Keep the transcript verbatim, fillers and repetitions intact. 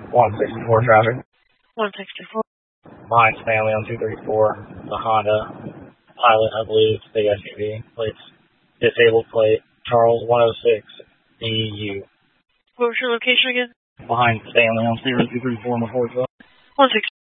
one sixty-four traffic. one sixty-four. Behind Stanley on two thirty-four. The Honda Pilot, I believe, big S U V. Plates disabled plate. Charles one oh six E U. What was your location again? Behind Stanley on zero two three four McCoysville. one sixty-four.